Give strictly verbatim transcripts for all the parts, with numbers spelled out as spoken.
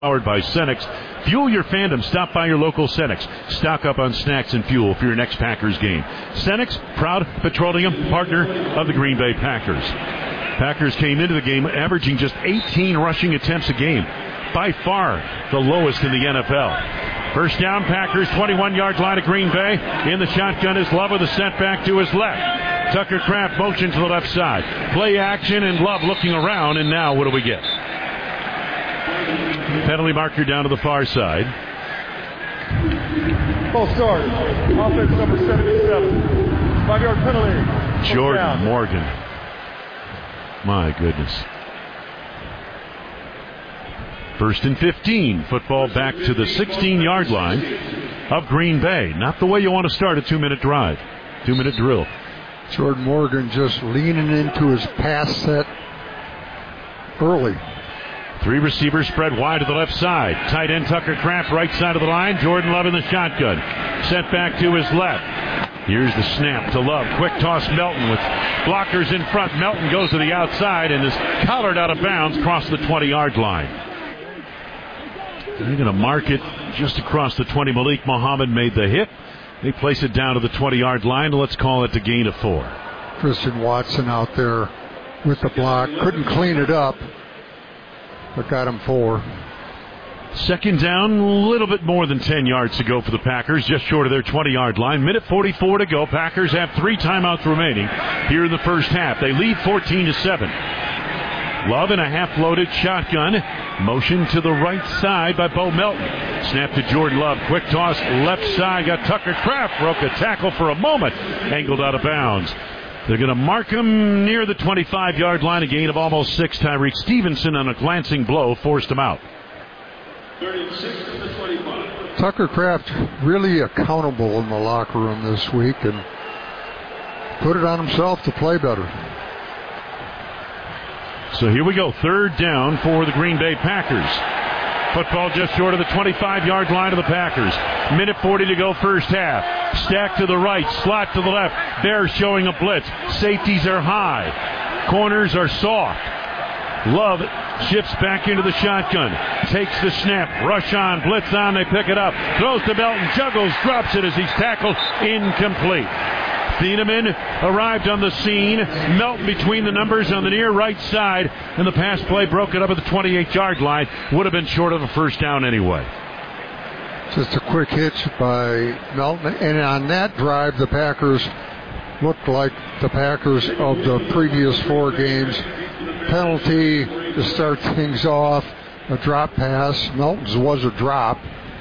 Powered by Cenex. Fuel your fandom. Stop by your local Cenex. Stock up on snacks and fuel for your next Packers game. Cenex, proud petroleum partner of the Green Bay Packers. Packers came into the game averaging just eighteen rushing attempts a game. By far the lowest in the N F L. First down, Packers, twenty-one-yard line of Green Bay. In the shotgun is Love with a setback to his left. Tucker Kraft motion to the left side. Play action and Love looking around, and now what do we get? Penalty marker down to the far side. Ball start. Offense number seventy-seven. Five-yard penalty. Jordan Morgan. My goodness. First and fifteen. Football back to the sixteen-yard line of Green Bay. Not the way you want to start a two-minute drive. Two-minute drill. Jordan Morgan just leaning into his pass set early. Three receivers spread wide to the left side. Tight end Tucker Kraft, right side of the line. Jordan Love in the shotgun. Set back to his left. Here's the snap to Love. Quick toss Melton with blockers in front. Melton goes to the outside and is collared out of bounds across the twenty-yard line. They're going to mark it just across the twenty. Malik Muhammad made the hit. They place it down to the twenty-yard line. Let's call it the gain of four. Christian Watson out there with the block. Couldn't clean it up, but got him four. Second down, a little bit more than ten yards to go for the Packers, just short of their twenty-yard line. Minute forty-four to go. Packers have three timeouts remaining here in the first half. They lead fourteen to seven. Love in a half-loaded shotgun. Motion to the right side by Bo Melton. Snap to Jordan Love. Quick toss left side. Got Tucker Kraft. Broke a tackle for a moment. Angled out of bounds. They're going to mark him near the twenty-five-yard line. A gain of almost six. Tyreek Stevenson on a glancing blow forced him out. thirty-six to the twenty-five. Tucker Kraft really accountable in the locker room this week and put it on himself to play better. So here we go. Third down for the Green Bay Packers. Football just short of the twenty-five-yard line of the Packers. Minute forty to go first half. Stack to the right, slot to the left. Bears showing a blitz. Safeties are high. Corners are soft. Love shifts back into the shotgun. Takes the snap. Rush on. Blitz on. They pick it up. Throws to Melton. Juggles. Drops it as he's tackled. Incomplete. Thieneman arrived on the scene. Melton between the numbers on the near right side. And the pass play broke it up at the twenty-eight-yard line. Would have been short of a first down anyway. Just a quick hitch by Melton. And on that drive, the Packers looked like the Packers of the previous four games. Penalty to start things off. A drop pass. Melton's was a drop.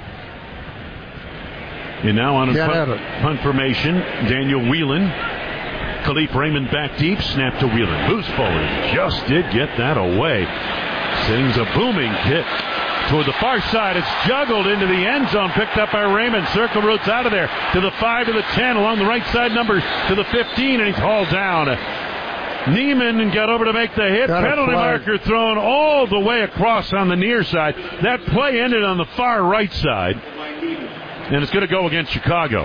And now on a punt, punt formation, Daniel Whelan. Khalif Raymond back deep. Snap to Whelan. Moves forward. Just did get that away. Sends a booming kick toward the far side. It's juggled into the end zone. Picked up by Raymond. Circle routes out of there to the five to the ten. Along the right side numbers to the fifteen. And he's hauled down. Neiman got over to make the hit. Got Penalty marker thrown all the way across on the near side. That play ended on the far right side. And it's going to go against Chicago.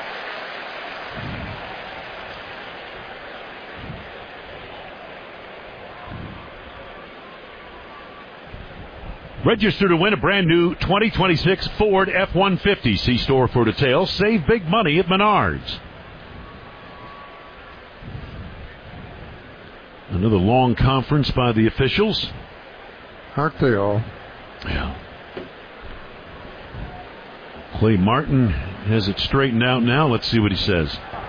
Register to win a brand new twenty twenty-six Ford F one fifty. See store for details. Save big money at Menards. Another long conference by the officials. Aren't they all? Yeah. Clay Martin has it straightened out now. Let's see what he says.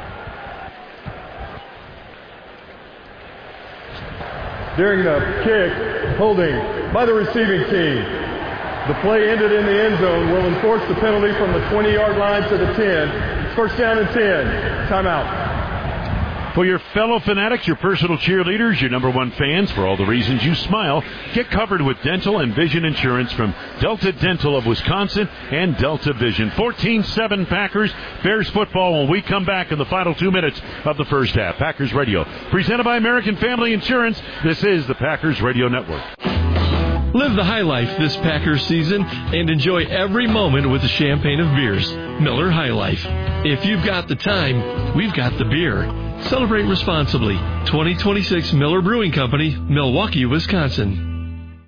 During the kick, holding by the receiving team. The play ended in the end zone. Will enforce the penalty from the twenty-yard line to the ten. It's first down and ten. Timeout. For your fellow fanatics, your personal cheerleaders, your number one fans, for all the reasons you smile, get covered with dental and vision insurance from Delta Dental of Wisconsin and Delta Vision. fourteen seven Packers, Bears football when we come back in the final two minutes of the first half. Packers Radio, presented by American Family Insurance. This is the Packers Radio Network. Live the high life this Packers season and enjoy every moment with a champagne of beers. Miller High Life. If you've got the time, we've got the beer. Celebrate responsibly. twenty twenty-six Miller Brewing Company, Milwaukee, Wisconsin.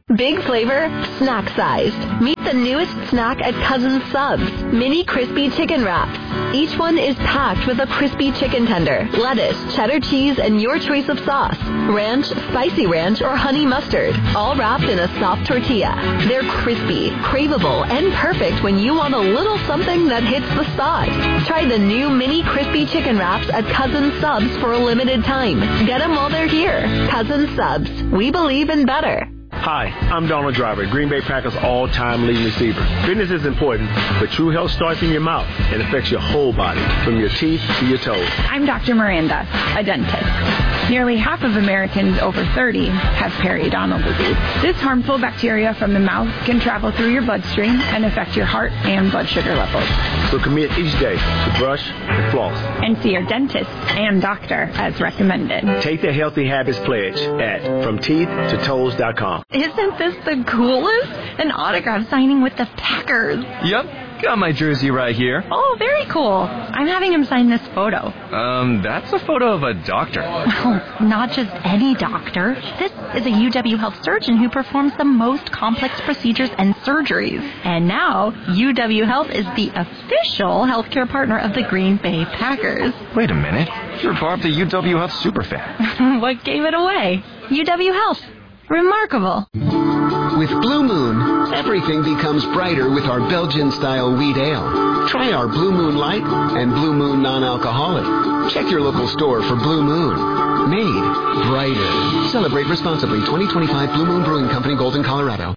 Big flavor, snack sized. Meet the newest snack at Cousins Subs, mini crispy chicken wraps. Each one is packed with a crispy chicken tender, lettuce, cheddar cheese, and your choice of sauce. Ranch, spicy ranch, or honey mustard, all wrapped in a soft tortilla. They're crispy, craveable, and perfect when you want a little something that hits the spot. Try the new mini crispy chicken wraps at Cousins Subs for a limited time. Get them while they're here. Cousins Subs. We believe in better. Hi, I'm Donald Driver, Green Bay Packers all-time leading receiver. Fitness is important, but true health starts in your mouth and affects your whole body, from your teeth to your toes. I'm Doctor Miranda, a dentist. Nearly half of Americans over thirty have periodontal disease. This harmful bacteria from the mouth can travel through your bloodstream and affect your heart and blood sugar levels. So commit each day to brush and floss. And see your dentist and doctor as recommended. Take the Healthy Habits Pledge at from teeth to toes dot com. Isn't this the coolest? An autograph signing with the Packers. Yep, got my jersey right here. Oh, very cool. I'm having him sign this photo. Um, that's a photo of a doctor. Well, not just any doctor. This is a U W Health surgeon who performs the most complex procedures and surgeries. And now, U W Health is the official healthcare partner of the Green Bay Packers. Wait a minute. You're Barb, the U W Health superfan. What gave it away? U W Health. Remarkable. With Blue Moon, everything becomes brighter with our Belgian-style wheat ale. Try our Blue Moon Light and Blue Moon Non-Alcoholic. Check your local store for Blue Moon. Made brighter. Celebrate responsibly. twenty twenty-five Blue Moon Brewing Company, Golden, Colorado.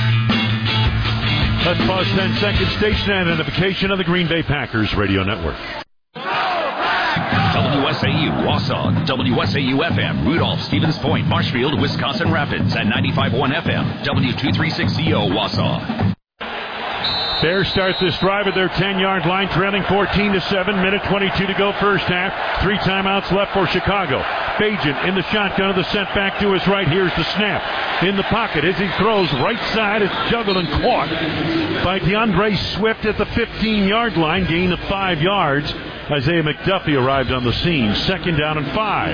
Let's pause ten seconds. Station identification of the Green Bay Packers Radio Network. W S A U, Wausau, W S A U F M, Rudolph, Stevens Point, Marshfield, Wisconsin Rapids, and ninety-five point one F M, W two thirty-six C O, Wausau. Bears start this drive at their ten-yard line, trailing fourteen to seven. Minute twenty-two to go first half. Three timeouts left for Chicago. Bagent in the shotgun of the sent back to his right. Here's the snap. In the pocket as he throws right side. It's juggled and caught by DeAndre Swift at the fifteen-yard line. Gain of five yards. Isaiah McDuffie arrived on the scene. Second down and five.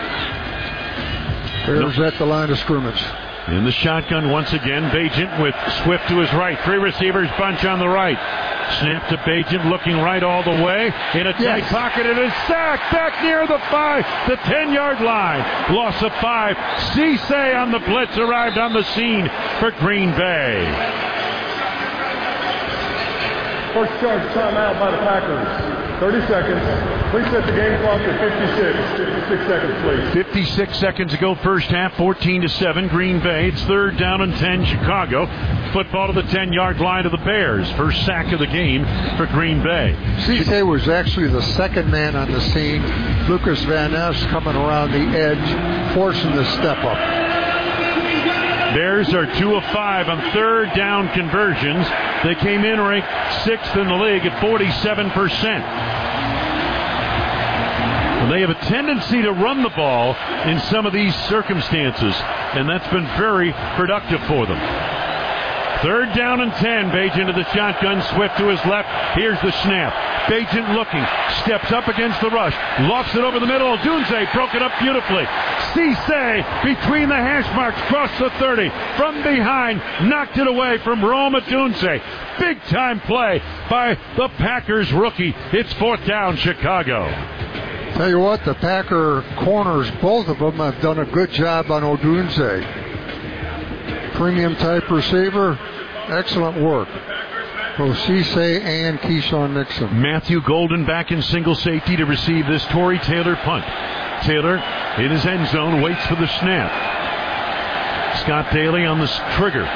Bears at the line of scrimmage. In the shotgun once again, Bagent with Swift to his right. Three receivers bunch on the right. Snap to Bagent, looking right all the way. In a tight yes. pocket, it is sacked back near the five, the ten-yard line. Loss of five. Cisse on the blitz arrived on the scene for Green Bay. First charge timeout by the Packers. thirty seconds. Please set the game clock to fifty-six. fifty-six seconds, please. fifty-six seconds to go first half, fourteen to seven. Green Bay. It's third down and ten. Chicago. Football to the ten-yard line of the Bears. First sack of the game for Green Bay. Cisse was actually the second man on the scene. Lucas Van Ness coming around the edge, forcing the step up. Bears are two of five on third down conversions. They came in ranked sixth in the league at forty-seven percent. And they have a tendency to run the ball in some of these circumstances, and that's been very productive for them. Third down and ten. Bagent to the shotgun. Swift to his left. Here's the snap. Bagent looking. Steps up against the rush. Lofts it over the middle. Dunze broke it up beautifully. Cisse between the hash marks. Crossed the thirty. From behind. Knocked it away from Rome Dunze. Big time play by the Packers rookie. It's fourth down, Chicago. Tell you what, the Packer corners, both of them have done a good job on Odunze. Premium type receiver, excellent work. Both Cisse and Keyshawn Nixon. Matthew Golden back in single safety to receive this Torrey Taylor punt. Taylor in his end zone waits for the snap. Scott Daly on the trigger.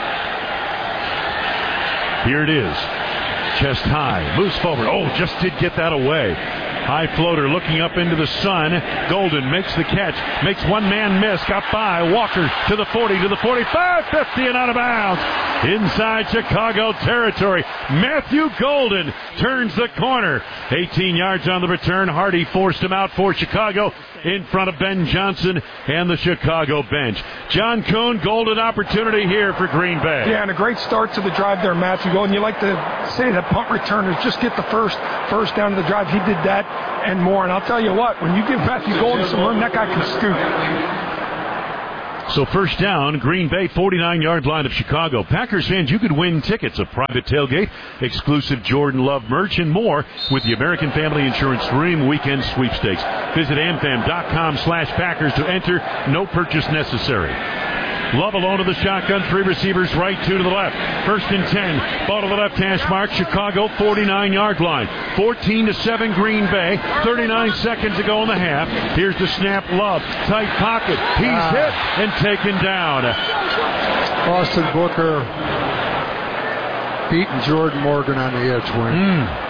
Here it is. Chest high, moves forward. Oh, just did get that away. High floater looking up into the sun. Golden makes the catch. Makes one man miss. Got by. Walker to the forty, to the forty-five, fifty, and out of bounds. Inside Chicago territory. Matthew Golden turns the corner. eighteen yards on the return. Hardy forced him out for Chicago in front of Ben Johnson and the Chicago bench. John Kuhn, golden opportunity here for Green Bay. Yeah, and a great start to the drive there, Matthew Golden. You like to say that punt returners just get the first first down of the drive. He did that and more. And I'll tell you what, when you give Matthew Golden some room, that guy can scoot. So first down, Green Bay, forty-nine-yard line of Chicago. Packers fans, you could win tickets, a private tailgate, exclusive Jordan Love merch, and more with the American Family Insurance Dream Weekend Sweepstakes. Visit amfam.com slash Packers to enter. No purchase necessary. Love alone to the shotgun. Three receivers right, two to the left. First and ten. Ball to the left hash mark. Chicago, forty-nine-yard line. fourteen to seven Green Bay. thirty-nine seconds to go in the half. Here's the snap. Love. Tight pocket. He's ah. hit and taken down. Austin Booker beating Jordan Morgan on the edge wing. Mm.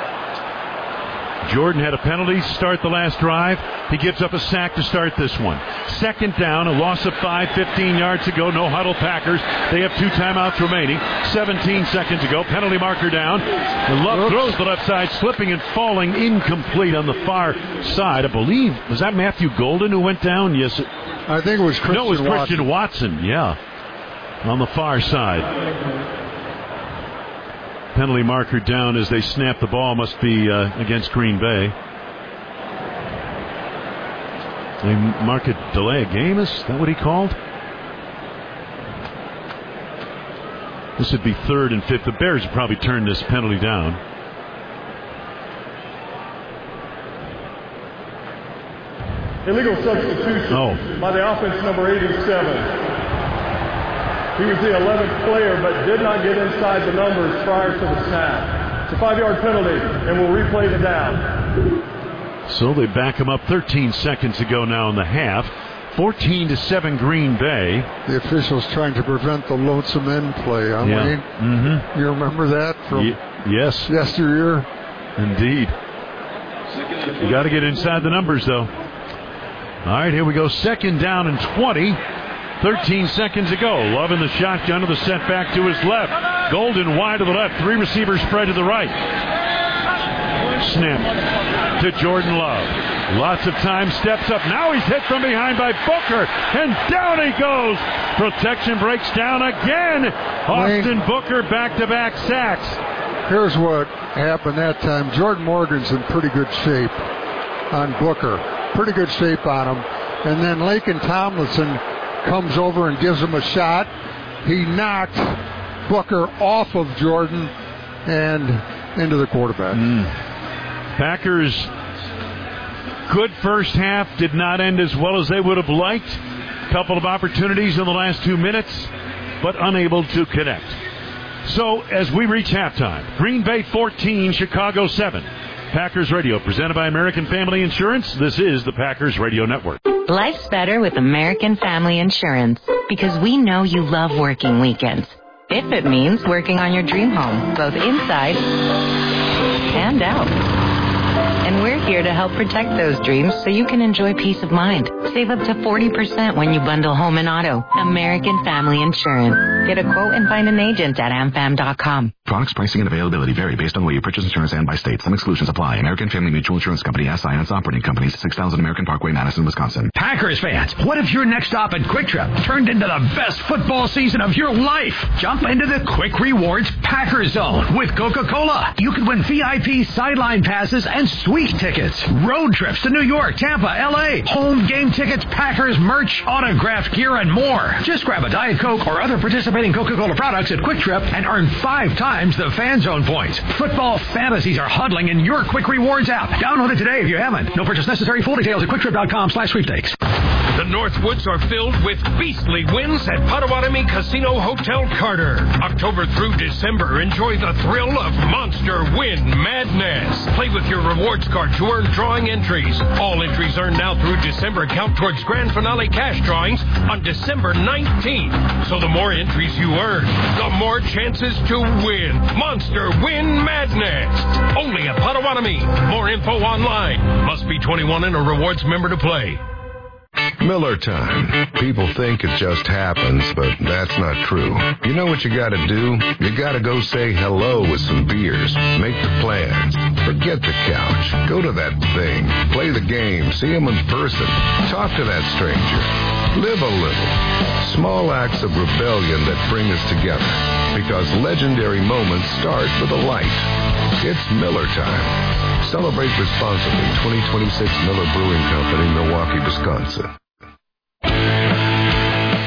Jordan had a penalty to start the last drive. He gives up a sack to start this one. Second down, a loss of five, fifteen yards to go. No huddle Packers. They have two timeouts remaining. seventeen seconds to go. Penalty marker down. And Love Oops. throws the left side, slipping and falling incomplete on the far side. I believe, was that Matthew Golden who went down? Yes. I think it was Christian No, it was Christian Watson. Watson, yeah. On the far side. Penalty marker down as they snap the ball. Must be uh, against Green Bay. They mark a delay of game. Is that what he called? This would be third and fifth. The Bears would probably turn this penalty down. Illegal substitution oh. by the offense number eighty-seven. He was the eleventh player, but did not get inside the numbers prior to the snap. It's a five-yard penalty, and we'll replay the down. So they back him up thirteen seconds to go now in the half. fourteen to seven Green Bay. The officials trying to prevent the lonesome end play, huh, yeah. Wayne? Mm-hmm. You remember that from y- yes. yesteryear? Indeed. You got to get inside the numbers, though. All right, here we go. Second down and twenty. thirteen seconds to go. Love in the shotgun to the setback to his left. Golden wide to the left. Three receivers spread to the right. Snap to Jordan Love. Lots of time. Steps up. Now he's hit from behind by Booker. And down he goes. Protection breaks down again. Austin Wayne. Booker back-to-back sacks. Here's what happened that time. Jordan Morgan's in pretty good shape on Booker. Pretty good shape on him. And then Laken Tomlinson comes over and gives him a shot. He knocked Booker off of Jordan and into the quarterback. Mm. Packers, good first half, did not end as well as they would have liked. Couple of opportunities in the last two minutes, but unable to connect. So as we reach halftime, Green Bay fourteen, Chicago seven. Packers Radio, presented by American Family Insurance. This is the Packers Radio Network. Life's better with American Family Insurance because we know you love working weekends. If it means working on your dream home, both inside and out. And we're here to help protect those dreams so you can enjoy peace of mind. Save up to forty percent when you bundle home and auto. American Family Insurance. Get a quote and find an agent at am fam dot com. Products, pricing, and availability vary based on where you purchase insurance and by state. Some exclusions apply. American Family Mutual Insurance Company, S I and its operating companies, six thousand American Parkway, Madison, Wisconsin. Packers fans, what if your next stop at Quick Trip turned into the best football season of your life? Jump into the Quick Rewards Packers Zone with Coca-Cola. You could win V I P sideline passes and sweet tickets, road trips to New York, Tampa, L A, home game tickets, Packers merch, autographed gear, and more. Just grab a Diet Coke or other participating Coca-Cola products at Quick Trip and earn five times the Fan Zone points. Football fantasies are huddling in your Quick Rewards app. Download it today if you haven't. No purchase necessary. Full details at quicktrip.com slash sweepstakes. The Northwoods are filled with beastly wins at Potawatomi Casino Hotel Carter. October through December, enjoy the thrill of Monster Win Madness. Play with your rewards card to earn drawing entries. All entries earned now through December count towards grand finale cash drawings on December nineteenth. So the more entries you earn, the more chances to win. Monster Win Madness. Only at Potawatomi. More info online. Must be twenty-one and a rewards member to play. Miller time. People think it just happens, but that's not true. You know what you gotta do? You gotta go say hello with some beers. Make the plans. Forget the couch. Go to that thing. Play the game. See them in person. Talk to that stranger. Live a little. Small acts of rebellion that bring us together. Because legendary moments start with a light. It's Miller time. Celebrate responsibly. twenty twenty-six Miller Brewing Company, Milwaukee, Wisconsin.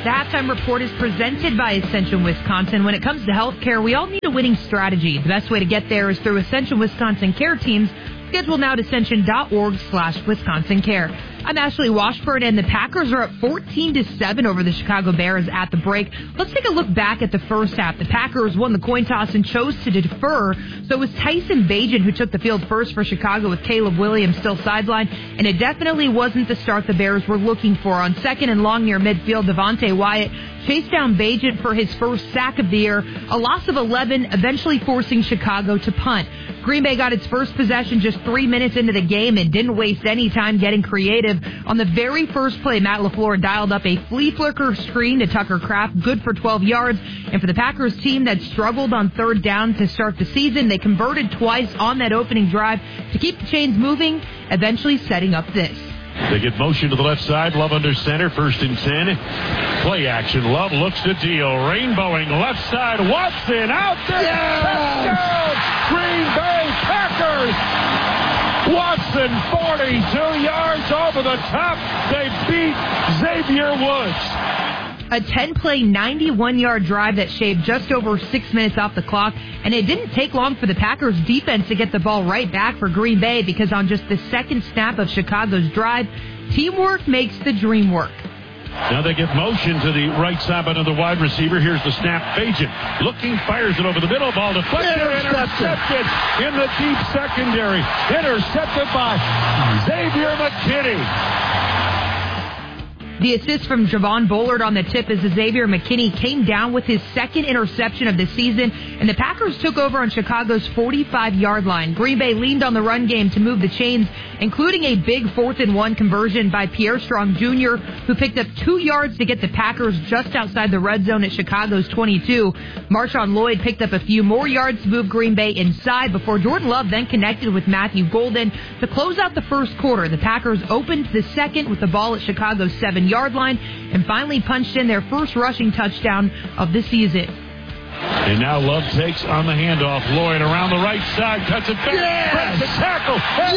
The Halftime Report is presented by Ascension Wisconsin. When it comes to healthcare, we all need a winning strategy. The best way to get there is through Ascension Wisconsin Care Teams. Schedule now at ascension.org slash Wisconsin Care. I'm Ashley Washburn, and the Packers are up fourteen to seven over the Chicago Bears at the break. Let's take a look back at the first half. The Packers won the coin toss and chose to defer, so it was Tyson Bagent who took the field first for Chicago with Caleb Williams still sidelined, and it definitely wasn't the start the Bears were looking for. On second and long near midfield, Devontae Wyatt chased down Bagent for his first sack of the year, a loss of eleven, eventually forcing Chicago to punt. Green Bay got its first possession just three minutes into the game and didn't waste any time getting creative. On the very first play, Matt LaFleur dialed up a flea flicker screen to Tucker Kraft, good for twelve yards. And for the Packers team that struggled on third down to start the season, they converted twice on that opening drive to keep the chains moving, eventually setting up this. They get motion to the left side. Love under center. First and ten. Play action. Love looks to deal. Rainbowing left side. Watson out there. Yes! Touchdown! Green Bay Packers. Watson, forty-two yards over the top. They beat Xavier Woods. A ten-play, ninety-one-yard drive that shaved just over six minutes off the clock, and it didn't take long for the Packers defense to get the ball right back for Green Bay, because on just the second snap of Chicago's drive, teamwork makes the dream work. Now they get motion to the right side by another wide receiver. Here's the snap. Bagent looking, fires it over the middle. Ball deflected, intercepted in the deep secondary. Intercepted by Xavier McKinney. The assist from Javon Bullard on the tip as Xavier McKinney came down with his second interception of the season, and the Packers took over on Chicago's forty-five-yard line. Green Bay leaned on the run game to move the chains, including a big fourth and one conversion by Pierre Strong Junior, who picked up two yards to get the Packers just outside the red zone at Chicago's twenty-two. Marshawn Lloyd picked up a few more yards to move Green Bay inside before Jordan Love then connected with Matthew Golden to close out the first quarter. The Packers opened the second with the ball at Chicago's seven-yard line and finally punched in their first rushing touchdown of the season. And now Love takes on the handoff. Lloyd around the right side, cuts it back, yes! breaks the tackle, and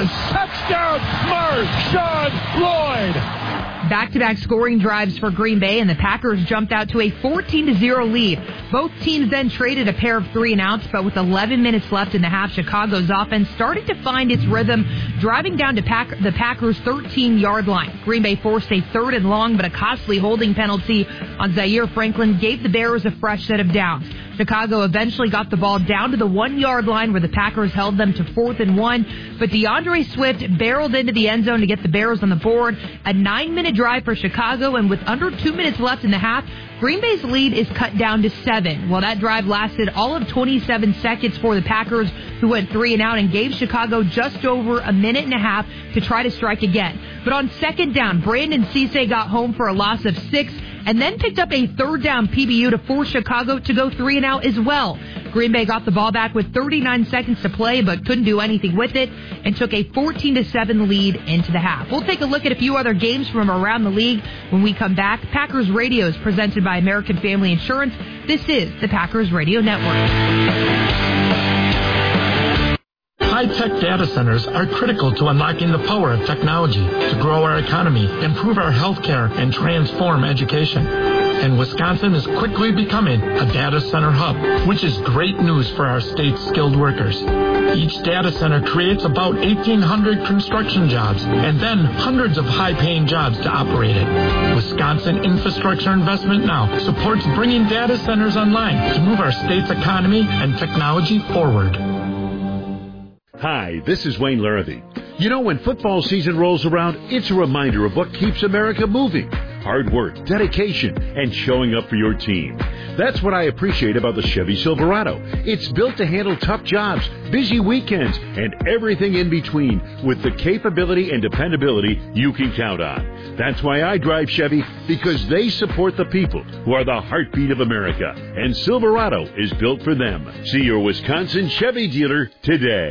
yes! touchdown, Marshawn Lloyd. Back-to-back scoring drives for Green Bay, and the Packers jumped out to a fourteen to zero lead. Both teams then traded a pair of three and outs, but with eleven minutes left in the half, Chicago's offense started to find its rhythm, driving down to Pack- the Packers' thirteen-yard line. Green Bay forced a third and long, but a costly holding penalty on Zaire Franklin gave the Bears a fresh set of downs. Chicago eventually got the ball down to the one-yard line where the Packers held them to fourth and one, but DeAndre Swift barreled into the end zone to get the Bears on the board. A nine-minute drive for Chicago, and with under two minutes left in the half, Green Bay's lead is cut down to seven. Well, that drive lasted all of twenty-seven seconds for the Packers, who went three and out and gave Chicago just over a minute and a half to try to strike again. But on second down, Brandon Cisse got home for a loss of six, and then picked up a third down P B U to force Chicago to go three and out as well. Green Bay got the ball back with thirty-nine seconds to play, but couldn't do anything with it and took a fourteen to seven lead into the half. We'll take a look at a few other games from around the league when we come back. Packers Radio is presented by American Family Insurance. This is the Packers Radio Network. High-tech data centers are critical to unlocking the power of technology to grow our economy, improve our healthcare, and transform education. And Wisconsin is quickly becoming a data center hub, which is great news for our state's skilled workers. Each data center creates about eighteen hundred construction jobs and then hundreds of high-paying jobs to operate it. Wisconsin Infrastructure Investment Now supports bringing data centers online to move our state's economy and technology forward. Hi, this is Wayne Larrabee. You know, when football season rolls around, it's a reminder of what keeps America moving. Hard work, dedication, and showing up for your team. That's what I appreciate about the Chevy Silverado. It's built to handle tough jobs, busy weekends, and everything in between with the capability and dependability you can count on. That's why I drive Chevy, because they support the people who are the heartbeat of America. And Silverado is built for them. See your Wisconsin Chevy dealer today.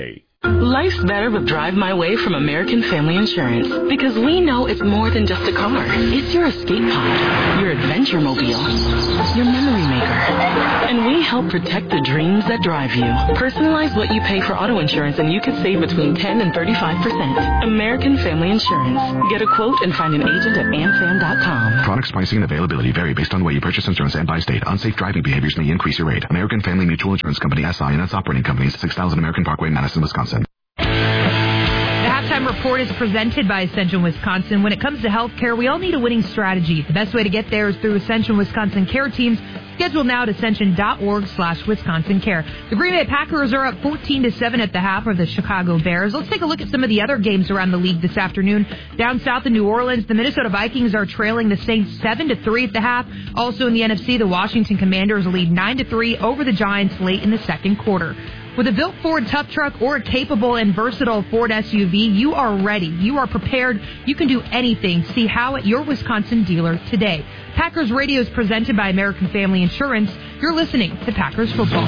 Life's better with Drive My Way from American Family Insurance, because we know it's more than just a car. It's your escape pod, your adventure mobile, your memory maker. And we help protect the dreams that drive you. Personalize what you pay for auto insurance and you could save between ten and thirty-five percent. American Family Insurance. Get a quote and find an agent at amfam dot com. Products, pricing, and availability vary based on the way you purchase insurance and by state. Unsafe driving behaviors may increase your rate. American Family Mutual Insurance Company, S I and its operating companies, six thousand American Parkway, Madison, Wisconsin. The halftime report is presented by Ascension Wisconsin. When it comes to healthcare, we all need a winning strategy. The best way to get there is through Ascension Wisconsin Care Teams. Schedule now at ascension.org slash Wisconsin Care. The Green Bay Packers are up fourteen to seven at the half of the Chicago Bears. Let's take a look at some of the other games around the league this afternoon. Down south in New Orleans, the Minnesota Vikings are trailing the Saints seven to three at the half. Also in the N F C, the Washington Commanders lead nine to three over the Giants late in the second quarter. With a built Ford tough truck or a capable and versatile Ford S U V, you are ready. You are prepared. You can do anything. See how at your Wisconsin dealer today. Packers Radio is presented by American Family Insurance. You're listening to Packers Football.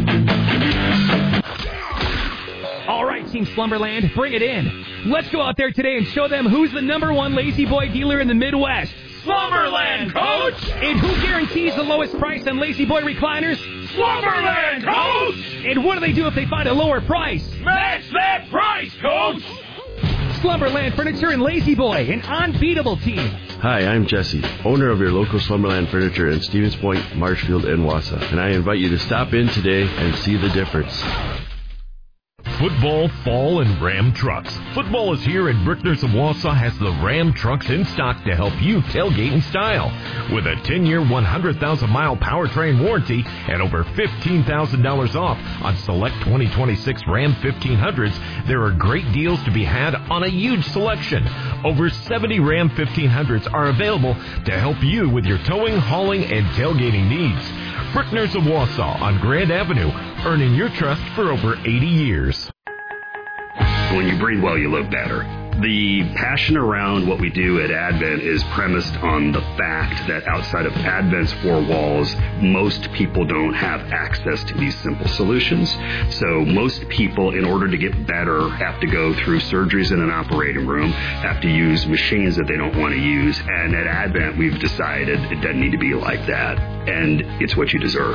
All right, Team Slumberland, bring it in. Let's go out there today and show them who's the number one Lazy Boy dealer in the Midwest. Slumberland, Coach! And who guarantees the lowest price on Lazy Boy recliners? Slumberland, Coach! And what do they do if they find a lower price? Match that price, Coach! Slumberland Furniture and Lazy Boy, an unbeatable team. Hi, I'm Jesse, owner of your local Slumberland Furniture in Stevens Point, Marshfield, and Wausau. And I invite you to stop in today and see the difference. Football, fall, and Ram trucks. Football is here, and Brickners of Wausau has the Ram trucks in stock to help you tailgate in style. With a ten-year, one hundred thousand mile powertrain warranty and over fifteen thousand dollars off on select twenty twenty-six Ram fifteen hundreds, there are great deals to be had on a huge selection. Over seventy Ram fifteen hundreds are available to help you with your towing, hauling, and tailgating needs. Brickners of Wausau on Grand Avenue, earning your trust for over eighty years. When you breathe well, you live better. The passion around what we do at Advent is premised on the fact that outside of Advent's four walls, most people don't have access to these simple solutions. So most people, in order to get better, have to go through surgeries in an operating room, have to use machines that they don't want to use. And at Advent, we've decided it doesn't need to be like that. And it's what you deserve.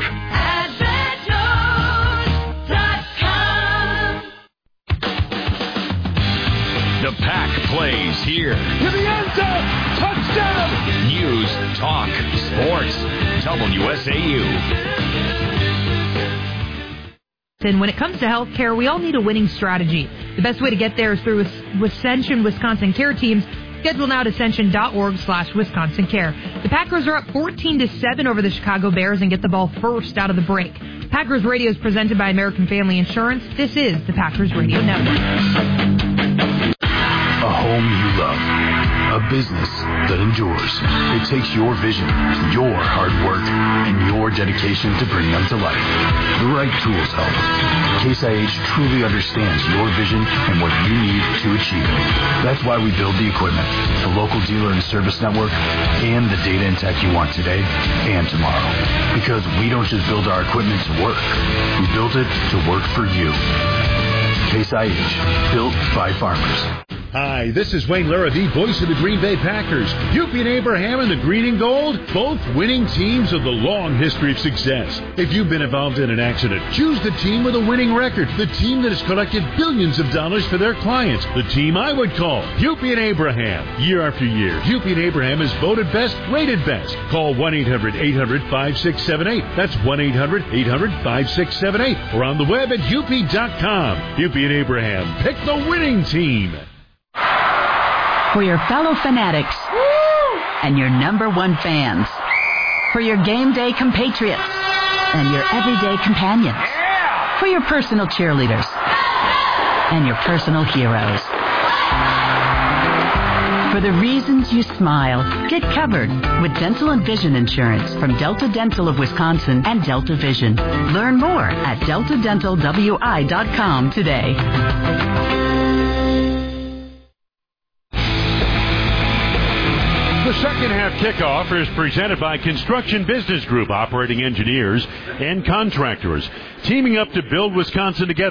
The Pack plays here. To the end zone! Touchdown! News, talk, sports. W S A U. And when it comes to healthcare, we all need a winning strategy. The best way to get there is through Ascension Wisconsin Care Teams. Schedule now at ascension.org slash Wisconsin Care. The Packers are up fourteen to seven over the Chicago Bears and get the ball first out of the break. Packers Radio is presented by American Family Insurance. This is the Packers Radio Network. A home you love. A business that endures. It takes your vision, your hard work, and your dedication to bring them to life. The right tools help. Case I H truly understands your vision and what you need to achieve it. That's why we build the equipment, the local dealer and service network, and the data and tech you want today and tomorrow. Because we don't just build our equipment to work. We built it to work for you. Case I H, built by farmers. Hi, this is Wayne Lara, the voice of the Green Bay Packers. U P and Abraham and the Green and Gold, both winning teams with a long history of success. If you've been involved in an accident, choose the team with a winning record, the team that has collected billions of dollars for their clients, the team I would call U P and Abraham. Year after year, U P and Abraham is voted best, rated best. Call one eight hundred eight hundred five six seven eight. That's one eight hundred eight hundred five six seven eight. Or on the web at U P dot com. U P and Abraham, pick the winning team. For your fellow fanatics Woo! And your number one fans. For your game day compatriots and your everyday companions. Yeah! For your personal cheerleaders and your personal heroes. For the reasons you smile, get covered with dental and vision insurance from Delta Dental of Wisconsin and Delta Vision. Learn more at delta dental w i dot com today. The second half kickoff is presented by Construction Business Group, operating engineers and contractors, teaming up to build Wisconsin together.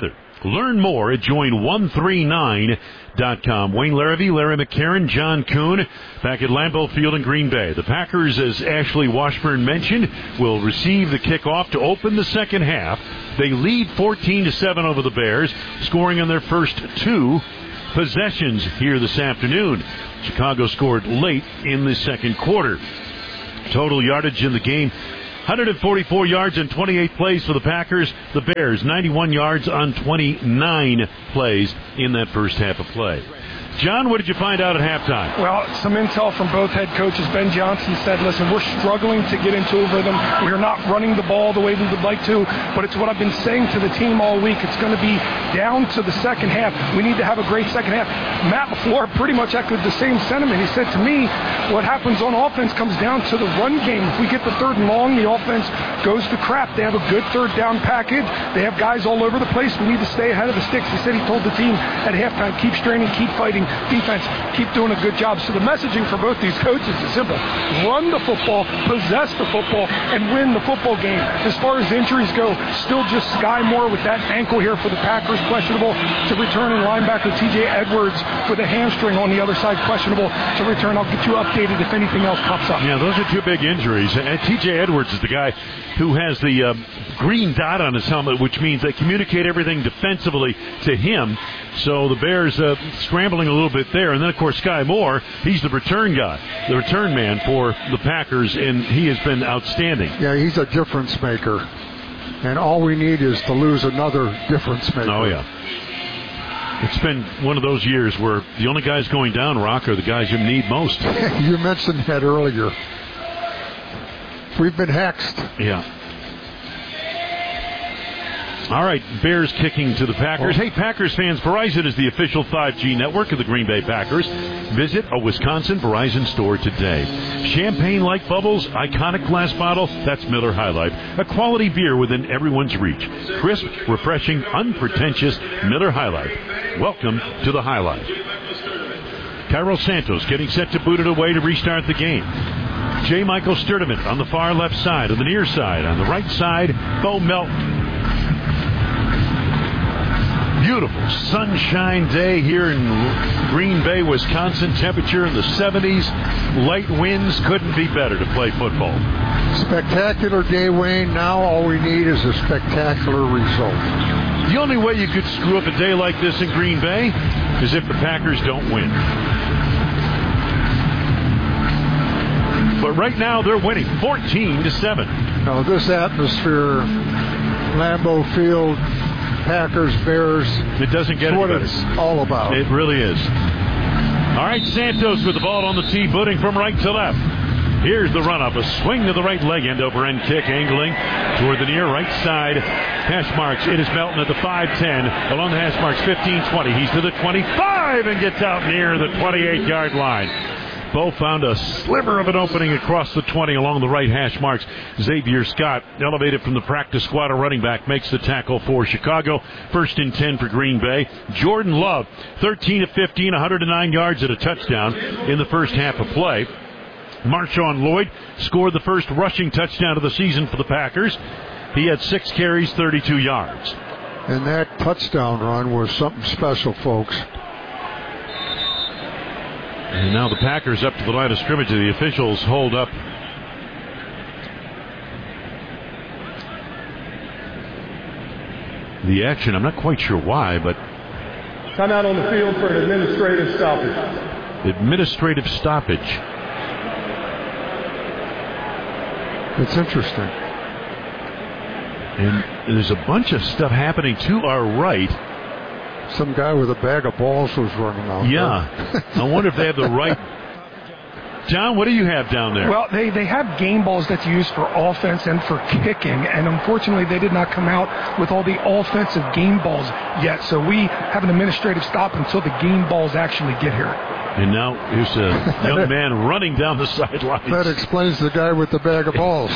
Learn more at join one three nine dot com. Wayne Larrivee, Larry McCarron, John Kuhn back at Lambeau Field in Green Bay. The Packers, as Ashley Washburn mentioned, will receive the kickoff to open the second half. They lead fourteen to seven over the Bears, scoring on their first two possessions here this afternoon. Chicago scored late in the second quarter. Total yardage in the game, one hundred forty-four yards and twenty-eight plays for the Packers. The Bears, ninety-one yards on twenty-nine plays in that first half of play. John, what did you find out at halftime? Well, some intel from both head coaches. Ben Johnson said, listen, we're struggling to get into a rhythm. We're not running the ball the way we would like to, but it's what I've been saying to the team all week. It's going to be down to the second half. We need to have a great second half. Matt LaFleur pretty much echoed the same sentiment. He said to me, what happens on offense comes down to the run game. If we get the third and long, the offense goes to crap. They have a good third down package. They have guys all over the place. We need to stay ahead of the sticks. He said he told the team at halftime, keep straining, keep fighting. Defense, keep doing a good job. So the messaging for both these coaches is simple. Run the football, possess the football, and win the football game. As far as injuries go, still just Sky Moore with that ankle here for the Packers, questionable to return, and linebacker T J Edwards with a hamstring on the other side, questionable to return. I'll get you updated if anything else pops up. Yeah, those are two big injuries. And T J Edwards is the guy who has the uh, green dot on his helmet, which means they communicate everything defensively to him. So the Bears uh, scrambling a little bit there. And then, of course, Sky Moore, he's the return guy, the return man for the Packers, and he has been outstanding. Yeah, he's a difference maker. And all we need is to lose another difference maker. Oh, yeah. It's been one of those years where the only guys going down, Rock, are the guys you need most. You mentioned that earlier. We've been hexed. Yeah. All right, Bears kicking to the Packers. Hey, Packers fans, Verizon is the official five G network of the Green Bay Packers. Visit a Wisconsin Verizon store today. Champagne-like bubbles, iconic glass bottle, that's Miller High Life. A quality beer within everyone's reach. Crisp, refreshing, unpretentious Miller High Life. Welcome to the High Life. Cairo Santos getting set to boot it away to restart the game. J. Michael Sturdivant on the far left side, on the near side. On the right side, Bo Melton. Beautiful sunshine day here in Green Bay, Wisconsin. Temperature in the seventies. Light winds, couldn't be better to play football. Spectacular day, Wayne. Now all we need is a spectacular result. The only way you could screw up a day like this in Green Bay is if the Packers don't win. But right now they're winning fourteen to seven. Now this atmosphere, Lambeau Field, Packers, Bears. It doesn't get what any it's all about. It really is. All right, Santos with the ball on the tee, booting from right to left. Here's the run-up, a swing to the right leg, end-over-end kick, angling toward the near right side. Hash marks, it is Melton at the five ten. Along the hash marks, fifteen twenty. He's to the twenty-five and gets out near the twenty-eight-yard line. Bo found a sliver of an opening across the twenty along the right hash marks. Xavier Scott, elevated from the practice squad, a running back, makes the tackle for Chicago. First and ten for Green Bay. Jordan Love, thirteen of fifteen, one hundred nine yards and a touchdown in the first half of play. Marshawn Lloyd scored the first rushing touchdown of the season for the Packers. He had six carries, thirty-two yards. And that touchdown run was something special, folks. And now the Packers up to the line of scrimmage. The officials hold up the action. I'm not quite sure why, but... Timeout on the field for an administrative stoppage. Administrative stoppage. It's interesting. And there's a bunch of stuff happening to our right. Some guy with a bag of balls was running out. Yeah. I wonder if they have the right... John, what do you have down there? Well, they, they have game balls that's used for offense and for kicking, and unfortunately they did not come out with all the offensive game balls yet, so we have an administrative stop until the game balls actually get here. And now here's a young man running down the sidelines. That explains the guy with the bag of balls.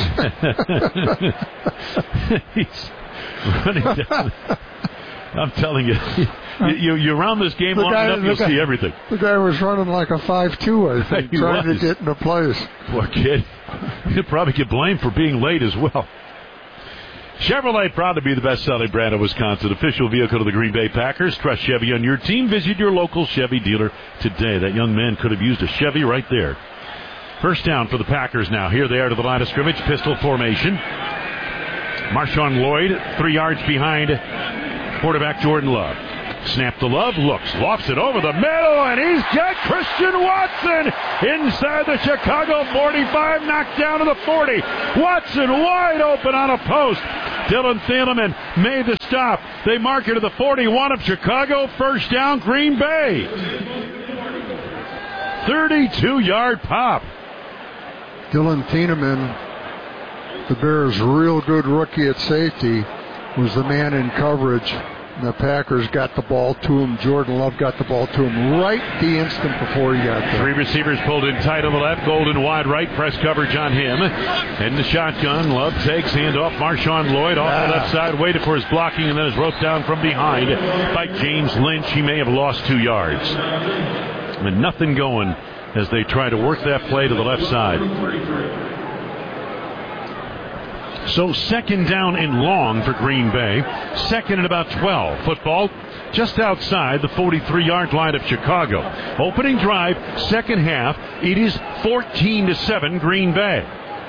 He's running down. I'm telling you, you, you around this game the long guy, enough, you'll guy, see everything. The guy was running like a five two, I think, trying was. to get into place. Poor kid. He'll probably get blamed for being late as well. Chevrolet, proud to be the best-selling brand of Wisconsin. Official vehicle of the Green Bay Packers. Trust Chevy on your team. Visit your local Chevy dealer today. That young man could have used a Chevy right there. First down for the Packers now. Here they are to the line of scrimmage. Pistol formation. Marshawn Lloyd, three yards behind quarterback Jordan Love. Snap to Love, looks, lofts it over the middle, and he's got Christian Watson inside the Chicago forty-five, knocked down to the forty. Watson wide open on a post. Dylan Thielemann made the stop. They mark it to the forty-one of Chicago. First down, Green Bay. thirty-two-yard pop. Dylan Thielemann, the Bears' real good rookie at safety, was the man in coverage. The Packers got the ball to him. Jordan Love got the ball to him right the instant before he got there. Three receivers pulled in tight on the left. Golden wide right. Press coverage on him. In the shotgun, Love takes handoff. Marshawn Lloyd off ah. the left side. Waited for his blocking and then is roped down from behind by James Lynch. He may have lost two yards. And nothing going as they try to work that play to the left side. So second down and long for Green Bay. Second and about twelve. Football just outside the forty-three-yard line of Chicago. Opening drive, second half. It is fourteen to seven Green Bay.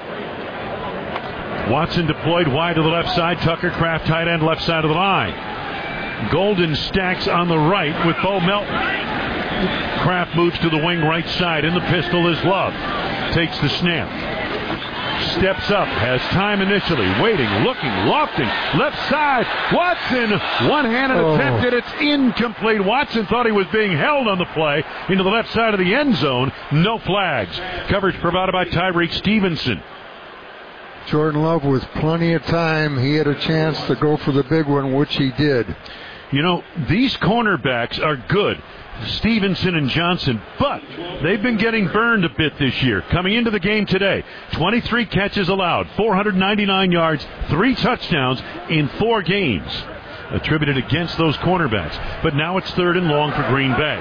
Watson deployed wide to the left side. Tucker Kraft tight end left side of the line. Golden stacks on the right with Bo Melton. Kraft moves to the wing right side. In the pistol is Love. Takes the snap. Steps up, has time initially, waiting, looking, lofting, left side, Watson, one-handed oh. attempt, and it's incomplete. Watson thought he was being held on the play into the left side of the end zone. No flags. Coverage provided by Tyreek Stevenson. Jordan Love with plenty of time. He had a chance to go for the big one, which he did. You know, these cornerbacks are good, Stevenson and Johnson, but they've been getting burned a bit this year. Coming into the game today, twenty-three catches allowed, four hundred ninety-nine yards, three touchdowns in four games, attributed against those cornerbacks. But now it's third and long for Green Bay.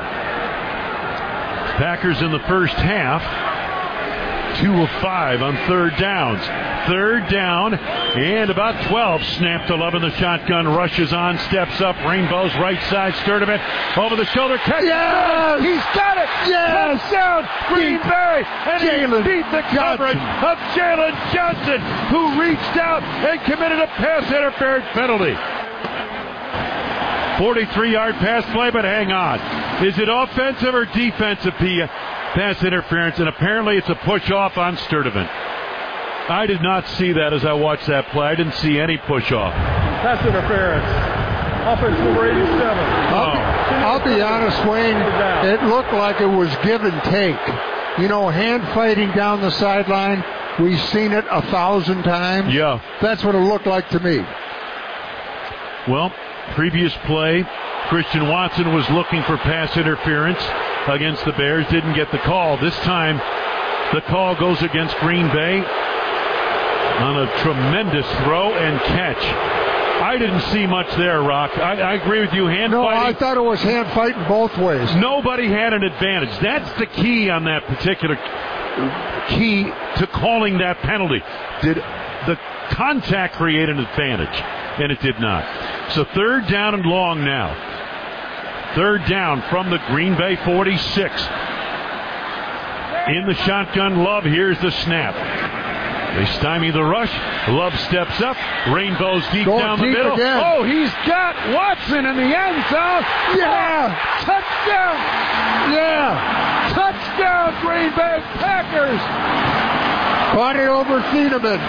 Packers in the first half, two of five on third downs. Third down and about twelve. Snap to Love in the shotgun. Rushes on. Steps up. Rainbow's right side. Sturdivant over the shoulder. Catch. Yes! He's got it. Yes! Touchdown. Green Bay. And Jalen he beat the coverage Johnson. of Jalen Johnson, who reached out and committed a pass interference penalty. forty-three-yard pass play, but hang on. Is it offensive or defensive pass interference? And apparently it's a push off on Sturdivant. I did not see that as I watched that play. I didn't see any push off. Pass interference. Offense number eighty-seven. I'll, be, I'll be honest, Wayne. It looked like it was give and take. You know, hand fighting down the sideline. We've seen it a thousand times. Yeah. That's what it looked like to me. Well, previous play, Christian Watson was looking for pass interference against the Bears. Didn't get the call. This time, the call goes against Green Bay on a tremendous throw and catch. I didn't see much there, Rock. I, I agree with you. Hand no, fighting. I thought it was hand fighting both ways. Nobody had an advantage. That's the key on that particular key to calling that penalty. Did the contact create an advantage? And it did not. So third down and long now. Third down from the Green Bay forty-six. In the shotgun, Love. Here's the snap. They stymie the rush. Love steps up. Rainbows deep Going down the deep middle. Again. Oh, he's got Watson in the end zone. Yeah. Touchdown. Yeah. Touchdown, Green Bay Packers. Caught it over Thielemann.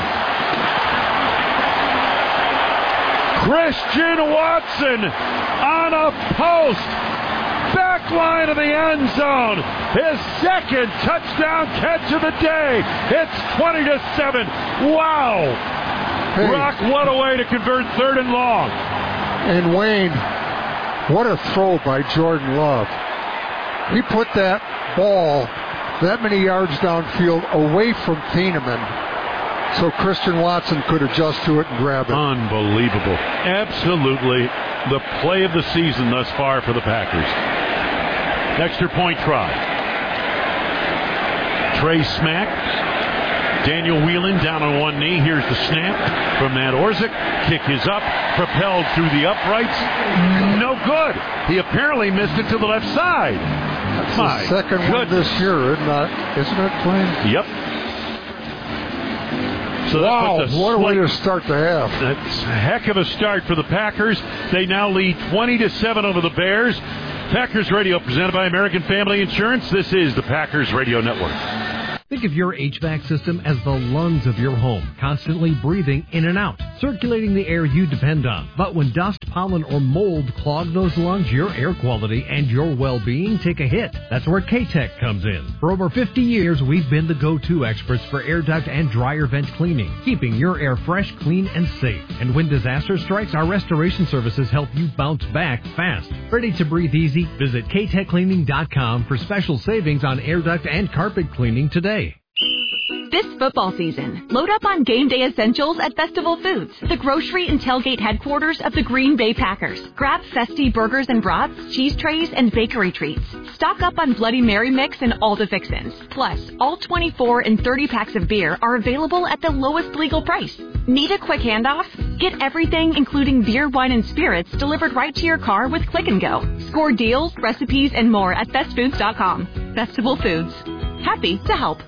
Christian Watson on a post. Back line of the end zone. His second touchdown catch of the day. It's twenty to seven. Wow. Hey. Rock, what a way to convert third and long. And Wayne, what a throw by Jordan Love. He put that ball that many yards downfield away from Thielemann so Christian Watson could adjust to it and grab it. Unbelievable. Absolutely the play of the season thus far for the Packers. Extra point try. Trey Smack Daniel Whelan down on one knee. Here's the snap from Matt Orzik. Kick is up, propelled through the uprights. No good. He apparently missed it to the left side. That's My the second goodness. one this year, isn't it? Isn't it, Wayne? Yep. So that wow, puts a what a way slight- to start the half. That's a heck of a start for the Packers. They now lead twenty to seven over the Bears. Packers Radio presented by American Family Insurance. This is the Packers Radio Network. Think of your H V A C system as the lungs of your home, constantly breathing in and out, circulating the air you depend on. But when dust, pollen, or mold clog those lungs, your air quality and your well-being take a hit. That's where K-Tech comes in. For over fifty years, we've been the go-to experts for air duct and dryer vent cleaning, keeping your air fresh, clean, and safe. And when disaster strikes, our restoration services help you bounce back fast. Ready to breathe easy? Visit K tech cleaning dot com for special savings on air duct and carpet cleaning today. This football season, load up on game day essentials at Festival Foods, the grocery and tailgate headquarters of the Green Bay Packers. Grab festy burgers and brats, cheese trays, and bakery treats. Stock up on Bloody Mary mix and all the fixins. Plus, all twenty-four and thirty packs of beer are available at the lowest legal price. Need a quick handoff? Get everything, including beer, wine, and spirits, delivered right to your car with Click and Go. Score deals, recipes, and more at fest foods dot com. Festival Foods. Happy to help.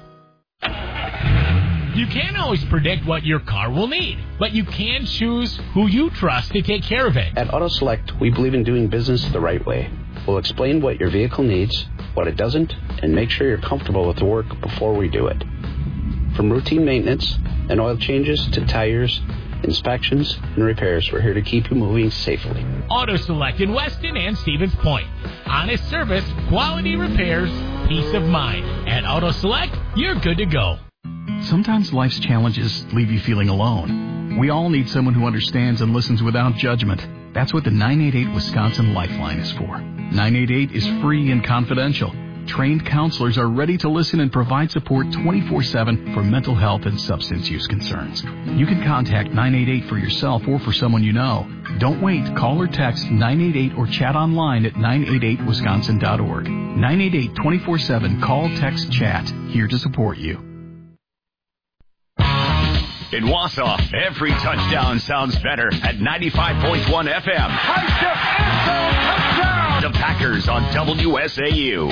You can't always predict what your car will need, but you can choose who you trust to take care of it. At Auto Select, we believe in doing business the right way. We'll explain what your vehicle needs, what it doesn't, and make sure you're comfortable with the work before we do it. From routine maintenance and oil changes to tires, inspections, and repairs, we're here to keep you moving safely. Auto Select in Weston and Stevens Point. Honest service, quality repairs, peace of mind. At Auto Select, you're good to go. Sometimes life's challenges leave you feeling alone. We all need someone who understands and listens without judgment. That's what the nine eight eight Wisconsin Lifeline is for. nine eight eight is free and confidential. Trained counselors are ready to listen and provide support twenty-four seven for mental health and substance use concerns. You can contact nine eight eight for yourself or for someone you know. Don't wait. Call or text nine eight eight or chat online at nine eight eight wisconsin dot org. nine eight eight twenty-four seven. Call, text, chat. Here to support you. In Wausau, every touchdown sounds better at ninety-five point one F M. The Packers on W S A U.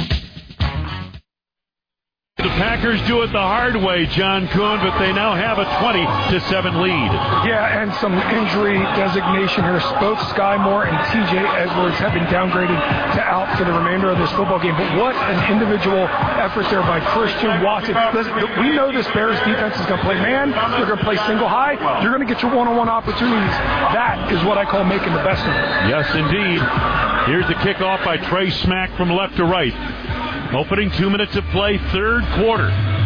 The Packers do it the hard way, John Kuhn, but they now have a twenty to seven lead. Yeah, and some injury designation here. Both Sky Moore and T J Edwards have been downgraded to out for the remainder of this football game. But what an individual effort there by Christian Watson. Listen, we know this Bears defense is going to play man. They're going to play single high. You're going to get your one-on-one opportunities. That is what I call making the best of it. Yes, indeed. Here's the kickoff by Trey Smack from left to right. Opening two minutes of play, third quarter.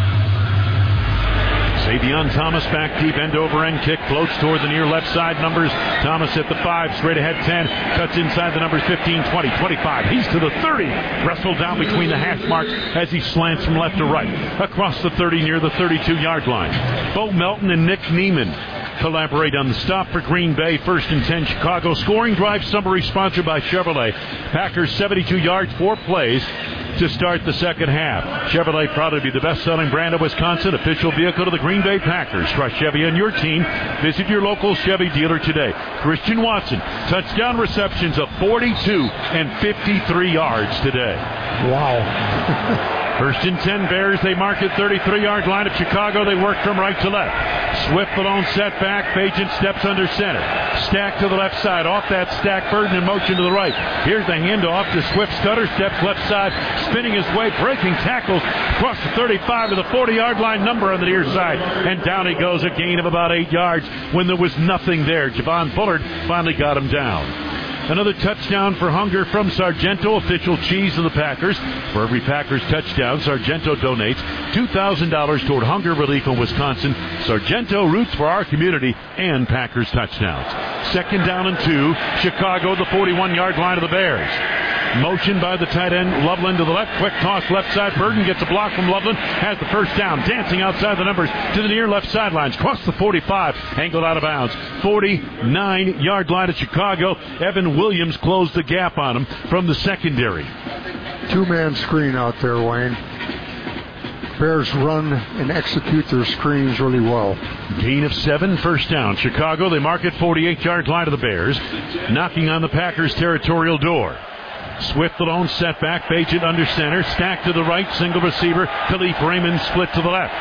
Savion Thomas back deep, end over end kick, floats toward the near left side numbers. Thomas at the five, straight ahead ten, cuts inside the numbers fifteen, twenty, twenty-five. He's to the thirty. Wrestled down between the hash marks as he slants from left to right. Across the thirty near the thirty-two yard line. Bo Melton and Nick Neiman collaborate on the stop for Green Bay. First and ten, Chicago. Scoring drive summary sponsored by Chevrolet. Packers seventy-two yards, four plays to start the second half. Chevrolet proud to be the best-selling brand of Wisconsin, official vehicle of the Green Bay Packers. Trust Chevy and your team. Visit your local Chevy dealer today. Christian Watson, touchdown receptions of forty-two and fifty-three yards today. Wow. First and ten, Bears. They mark at thirty-three yard line of Chicago. They work from right to left. Swift alone set back. Bagent steps under center. Stack to the left side. Off that stack, Burden in motion to the right. Here's the handoff to Swift. Stutter steps left side, spinning his way, breaking tackles across the thirty-five to the forty yard line, number on the near side. And down he goes, a gain of about eight yards when there was nothing there. Javon Bullard finally got him down. Another touchdown for Hunger from Sargento, official cheese of the Packers. For every Packers touchdown, Sargento donates two thousand dollars toward hunger relief in Wisconsin. Sargento roots for our community and Packers touchdowns. Second down and two, Chicago, the forty-one yard line of the Bears. Motion by the tight end, Loveland to the left. Quick toss left side. Burden gets a block from Loveland. Has the first down. Dancing outside the numbers to the near left sidelines. Cross the forty-five. Angled out of bounds. forty-nine yard line of Chicago. Evan Williams closed the gap on him from the secondary. Two-man screen out there, Wayne. Bears run and execute their screens really well. Gain of seven, first down. Chicago, they mark it forty-eight-yard line of the Bears, knocking on the Packers' territorial door. Swift alone, setback, Bagent under center, stacked to the right, single receiver, Khalif Raymond split to the left.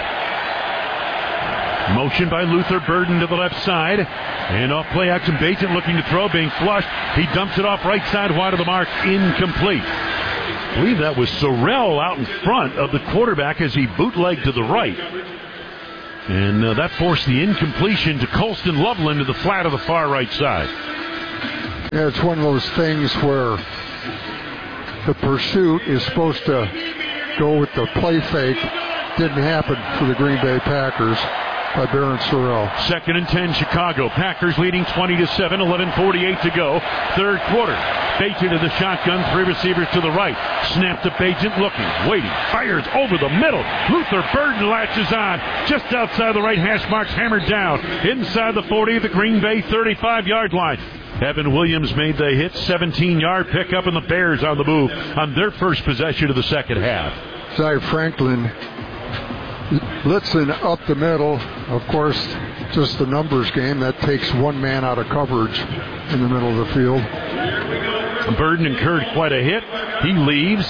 Motion by Luther Burden to the left side. And off play action, Bagent looking to throw, being flushed. He dumps it off right side, wide of the mark, incomplete. I believe that was Sorrell out in front of the quarterback as he bootlegged to the right. And uh, that forced the incompletion to Colston Loveland to the flat of the far right side. Yeah, it's one of those things where the pursuit is supposed to go with the play fake. Didn't happen for the Green Bay Packers by Baron Sorrell. Second and ten, Chicago. Packers leading twenty to seven, eleven forty-eight to go. Third quarter. Bagent in the shotgun, three receivers to the right. Snap to Bagent, looking, waiting, fires over the middle. Luther Burden latches on, just outside the right hash marks, hammered down. Inside the forty, the Green Bay thirty-five-yard line. Evan Williams made the hit, seventeen-yard pickup, and the Bears on the move on their first possession of the second half. Cy Franklin blitzing up the middle. Of course, just the numbers game. That takes one man out of coverage in the middle of the field. Burden incurred quite a hit. He leaves.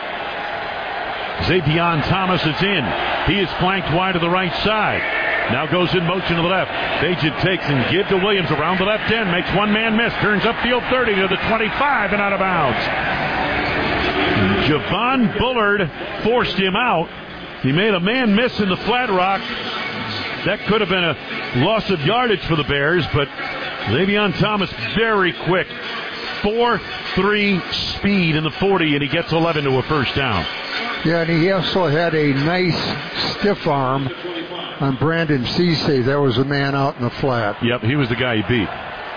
Xavion Thomas is in. He is flanked wide to the right side. Now goes in motion to the left. Bagent takes and gives to Williams around the left end. Makes one man miss. Turns upfield thirty to the twenty-five and out of bounds. Javon Bullard forced him out. He made a man miss in the flat rock. That could have been a loss of yardage for the Bears, but Xavion Thomas very quick. four three speed in the forty, and he gets eleven to a first down. Yeah, and he also had a nice stiff arm on Brandon Cisse. That was a man out in the flat. Yep, he was the guy he beat.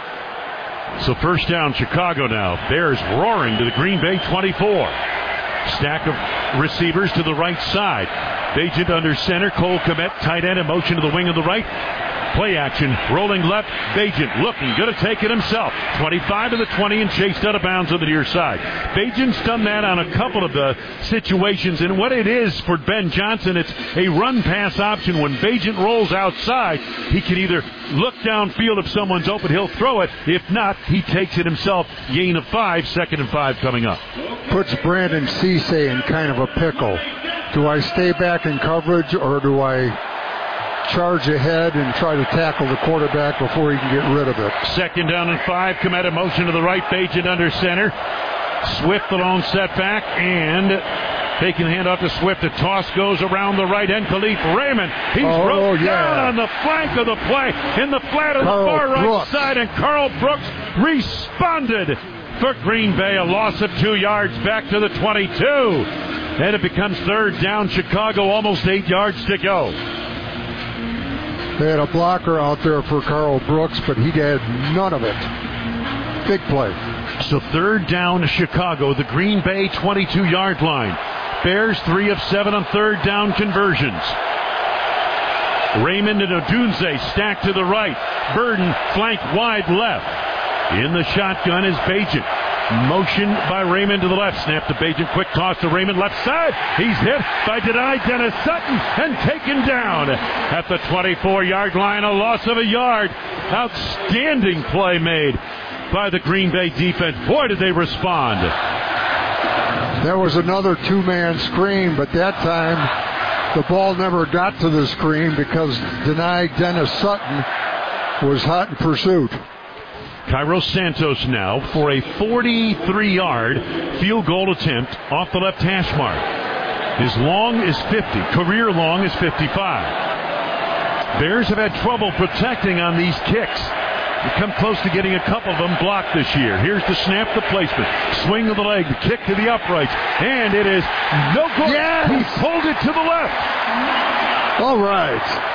So first down, Chicago now. Bears roaring to the Green Bay twenty-four. Stack of receivers to the right side. Bagent under center. Cole Kmet, tight end, in motion to the wing of the right. Play action, rolling left. Bagent looking, going to take it himself. twenty-five to the twenty and chased out of bounds on the near side. Bagent's done that on a couple of the situations, and what it is for Ben Johnson, it's a run-pass option. When Bagent rolls outside, he can either look downfield if someone's open, he'll throw it. If not, he takes it himself. Gain of five, second and five coming up. Puts Brandon Cisse in kind of a pickle. Do I stay back in coverage, or do I charge ahead and try to tackle the quarterback before he can get rid of it? Second down and five. Come at a motion to the right. Bagent under center. Swift alone setback, and taking the hand off to Swift. The toss goes around the right end. Khalif Raymond. He's oh, roped yeah. down on the flank of the play in the flat of Carl the far right Brooks. side, and Carl Brooks responded for Green Bay. A loss of two yards back to the twenty-two. And it becomes third down. Chicago, almost eight yards to go. They had a blocker out there for Carl Brooks, but he had none of it. Big play. So third down, Chicago, the Green Bay twenty-two-yard line. Bears three of seven on third down conversions. Raymond and Odunze stacked to the right. Burden flanked wide left. In the shotgun is Bagent. Motion by Raymond to the left. Snap to Bagent. Quick toss to Raymond. Left side. He's hit by Deni Dennis Sutton and taken down at the twenty-four-yard line. A loss of a yard. Outstanding play made by the Green Bay defense. Boy, did they respond. There was another two-man screen, but that time the ball never got to the screen because Deni Dennis Sutton was hot in pursuit. Cairo Santos now for a forty-three-yard field goal attempt off the left hash mark. His long is fifty. Career long is fifty-five. Bears have had trouble protecting on these kicks. They come close to getting a couple of them blocked this year. Here's the snap, the placement. Swing of the leg, the kick to the uprights. And it is no good. Yes! He pulled it to the left. All right.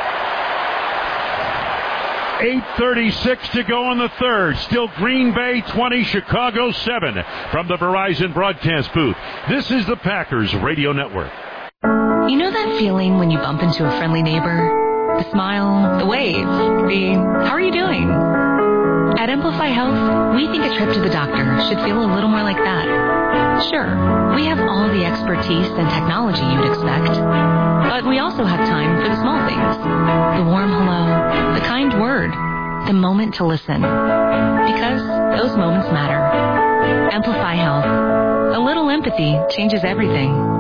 eight thirty-six to go in the third. Still Green Bay twenty, Chicago seven from the Verizon broadcast booth. This is the Packers Radio Network. You know that feeling when you bump into a friendly neighbor? The smile, the wave, the how are you doing? At Amplify Health, we think a trip to the doctor should feel a little more like that. Sure, we have all the expertise and technology you'd expect, but we also have time for the small things. The warm hello, the kind word, the moment to listen. Because those moments matter. Amplify Health. A little empathy changes everything.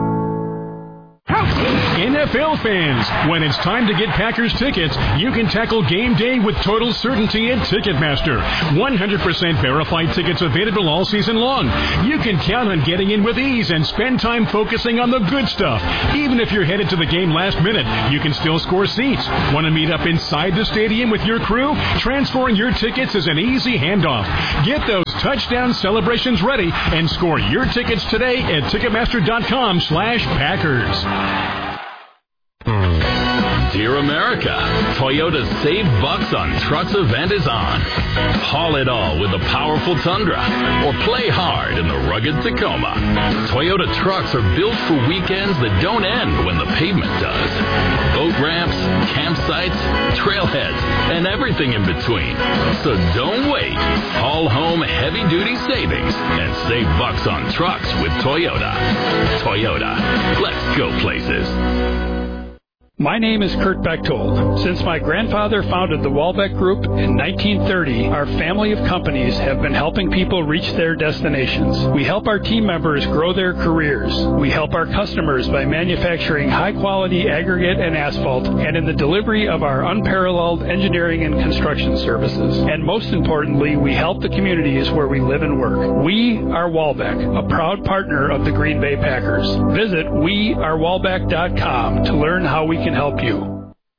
N F L fans, when it's time to get Packers tickets, you can tackle game day with total certainty at Ticketmaster. one hundred percent verified tickets available all season long. You can count on getting in with ease and spend time focusing on the good stuff. Even if you're headed to the game last minute, you can still score seats. Want to meet up inside the stadium with your crew? Transferring your tickets is an easy handoff. Get those touchdown celebrations ready and score your tickets today at Ticketmaster.com slash Packers. Dear America, Toyota's Save Bucks on Trucks event is on. Haul it all with the powerful Tundra, or play hard in the rugged Tacoma. Toyota trucks are built for weekends that don't end when the pavement does. Boat ramps, campsites, trailheads, and everything in between. So don't wait. Haul home heavy-duty savings and save bucks on trucks with Toyota. Toyota, let's go places. My name is Kurt Bechtold. Since my grandfather founded the Walbeck Group in nineteen thirty, our family of companies have been helping people reach their destinations. We help our team members grow their careers. We help our customers by manufacturing high-quality aggregate and asphalt, and in the delivery of our unparalleled engineering and construction services. And most importantly, we help the communities where we live and work. We are Walbeck, a proud partner of the Green Bay Packers. Visit we are walbeck dot com to learn how we can help you.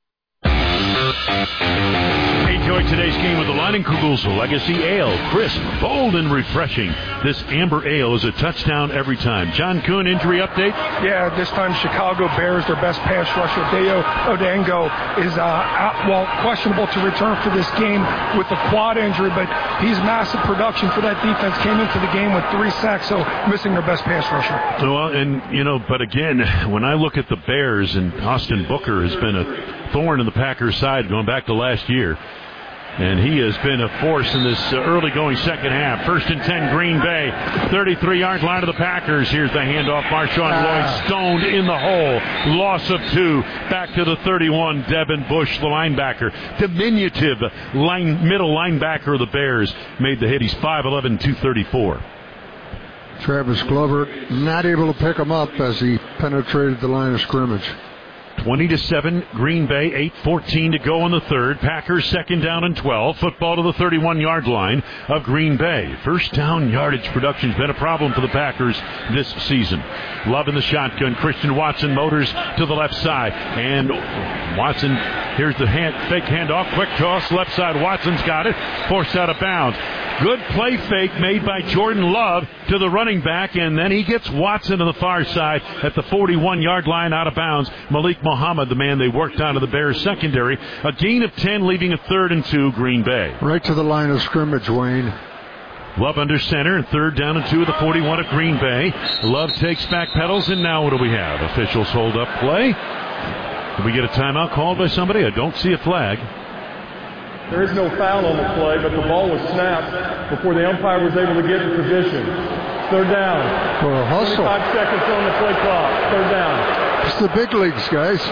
Enjoy today's game with the Leinenkugel's Legacy Ale. Crisp, bold, and refreshing. This amber ale is a touchdown every time. John Kuhn, injury update? Yeah, this time Chicago Bears, their best pass rusher, Deo Odengo, is uh, out, well, questionable to return for this game with a quad injury, but he's massive production for that defense. Came into the game with three sacks, so missing their best pass rusher. Well, and, you know, but again, when I look at the Bears, and Austin Booker has been a thorn in the Packers' side going back to last year. And he has been a force in this uh, early going second half. First and ten, Green Bay. thirty-three-yard line of the Packers. Here's the handoff. Marshawn Lloyd stoned in the hole. Loss of two. Back to the thirty-one, Devin Bush, the linebacker. Diminutive line, middle linebacker of the Bears made the hit. He's five eleven, two thirty-four. Travis Glover not able to pick him up as he penetrated the line of scrimmage. twenty to seven, Green Bay, eight fourteen to go in the third. Packers second down and twelve. Football to the thirty-one-yard line of Green Bay. First down yardage production's been a problem for the Packers this season. Love in the shotgun. Christian Watson motors to the left side. And Watson, here's the hand, fake handoff. Quick toss, left side. Watson's got it. Forced out of bounds. Good play fake made by Jordan Love to the running back, and then he gets Watson to the far side at the forty-one-yard line out of bounds. Malik Muhammad, the man they worked out of the Bears secondary. A gain of ten, leaving a third and two, Green Bay. Right to the line of scrimmage, Wayne. Love under center, and third down and two at the forty-one of Green Bay. Love takes back pedals, and now what do we have? Officials hold up play. Did we get a timeout called by somebody? I don't see a flag. There is no foul on the play, but the ball was snapped before the umpire was able to get in position. Third down. For a hustle. twenty-five seconds on the play clock. Third down. It's the big leagues, guys.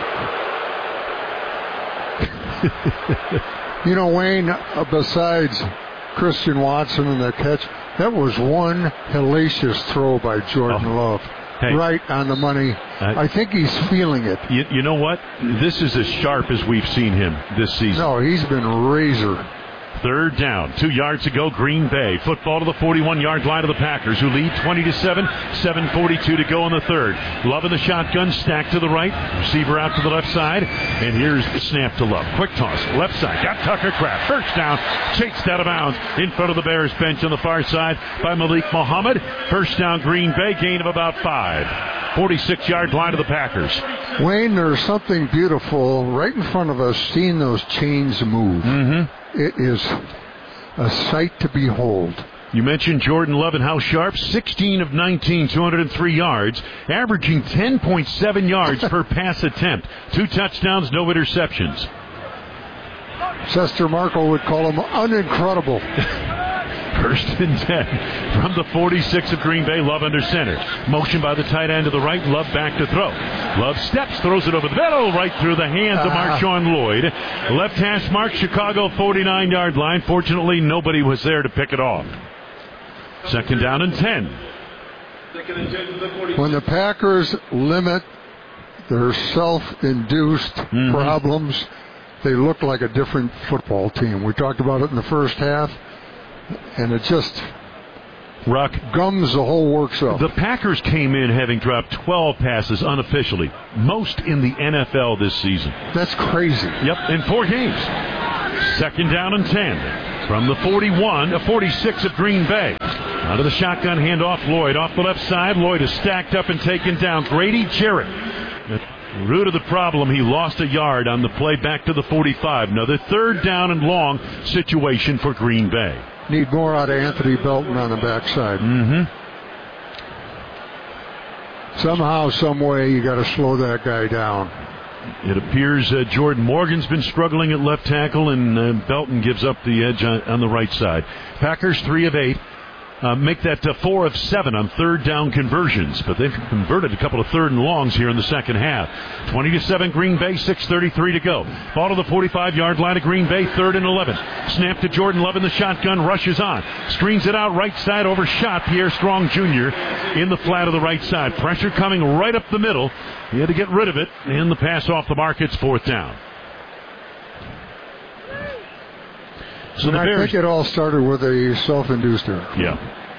You know, Wayne, uh, besides Christian Watson and the catch, that was one hellacious throw by Jordan oh. Love. Hey, right on the money. Uh, I think he's feeling it. You, you know what? This is as sharp as we've seen him this season. No, he's been razor. Third down, two yards to go, Green Bay. Football to the forty-one-yard line of the Packers, who lead twenty to seven, seven forty-two to go in the third. Love in the shotgun, stacked to the right, receiver out to the left side, and here's the snap to Love. Quick toss, left side, got Tucker Kraft. First down, chased out of bounds in front of the Bears bench on the far side by Malik Muhammad. First down, Green Bay, gain of about five. forty-six-yard line of the Packers. Wayne, there's something beautiful right in front of us, seeing those chains move. Mm-hmm. It is a sight to behold. You mentioned Jordan Love and how sharp. sixteen of nineteen, two hundred three yards, averaging ten point seven yards per pass attempt. Two touchdowns, no interceptions. Chester Markle would call him unincredible. First and ten from the forty-six of Green Bay. Love under center. Motion by the tight end to the right. Love back to throw. Love steps, throws it over the middle, right through the hands of Marshawn Lloyd. Left hash mark, Chicago forty-nine-yard line. Fortunately, nobody was there to pick it off. Second down and ten. When the Packers limit their self-induced mm-hmm. problems, they look like a different football team. We talked about it in the first half, and it just Rock gums the whole works up. The Packers came in having dropped twelve passes unofficially, most in the N F L this season. That's crazy. Yep, in four games. Second down and ten from the forty-one, a forty-six of Green Bay. Out of the shotgun handoff, Lloyd off the left side. Lloyd is stacked up and taken down. Grady Jarrett. At the root of the problem, he lost a yard on the play back to the forty-five. Another third down and long situation for Green Bay. Need more out of Anthony Belton on the backside. Mm-hmm. Somehow, some way, you got to slow that guy down. It appears uh, Jordan Morgan's been struggling at left tackle, and uh, Belton gives up the edge on, on the right side. Packers three of eight. Uh, make that uh, four of seven on third down conversions, but they've converted a couple of third and longs here in the second half. twenty to seven Green Bay, six thirty-three to go. Ball to the forty-five-yard line of Green Bay, third and eleven. Snap to Jordan Love in the shotgun, rushes on. Screens it out right side, overshot Pierre Strong Junior in the flat of the right side. Pressure coming right up the middle. He had to get rid of it, and the pass off the mark. It's fourth down. So the I Bears, think it all started with a self-induced error. Yeah.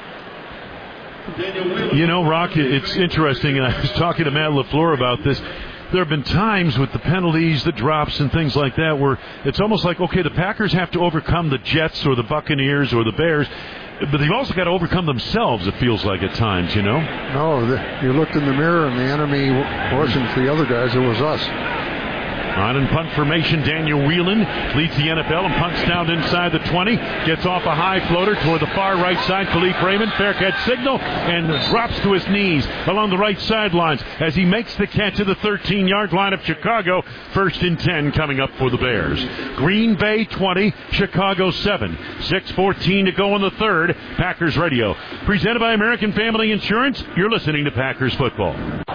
You know, Rock, it's interesting, and I was talking to Matt LaFleur about this. There have been times with the penalties, the drops, and things like that where it's almost like, okay, the Packers have to overcome the Jets or the Buccaneers or the Bears, but they've also got to overcome themselves, it feels like at times, you know? No, the, you looked in the mirror, and the enemy wasn't the other guys, it was us. On in punt formation, Daniel Whelan leads the N F L and punts down inside the twenty. Gets off a high floater toward the far right side. Khalif Raymond, fair catch signal, and drops to his knees along the right sidelines as he makes the catch at the thirteen-yard line of Chicago. First and ten coming up for the Bears. Green Bay twenty, Chicago seven. six fourteen to go in the third. Packers Radio. Presented by American Family Insurance. You're listening to Packers Football.